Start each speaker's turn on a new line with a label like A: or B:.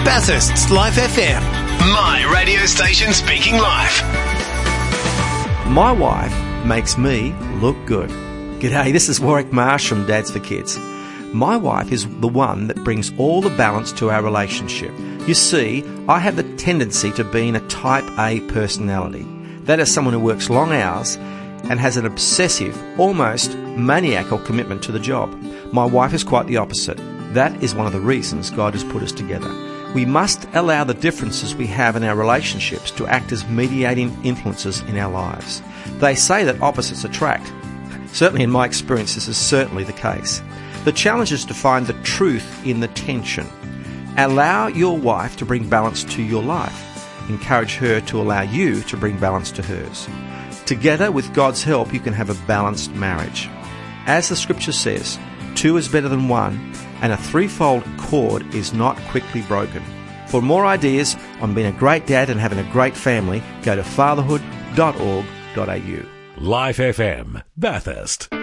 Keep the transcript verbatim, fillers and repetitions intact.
A: Bathurst's Life F M. My radio station speaking life.
B: My wife makes me look good. G'day, this is Warwick Marsh from Dads for Kids. My wife is the one that brings all the balance to our relationship. You see, I have the tendency to being a type A personality. That is someone who works long hours and has an obsessive, almost maniacal commitment to the job. My wife is quite the opposite. That is one of the reasons God has put us together. We must allow the differences we have in our relationships to act as mediating influences in our lives. They say that opposites attract. Certainly in my experience, this is certainly the case. The challenge is to find the truth in the tension. Allow your wife to bring balance to your life. Encourage her to allow you to bring balance to hers. Together, with God's help, you can have a balanced marriage. As the scripture says, two is better than one, and a threefold cord is not quickly broken. For more ideas on being a great dad and having a great family, go to fatherhood dot org dot a u.
C: Life F M, Bathurst.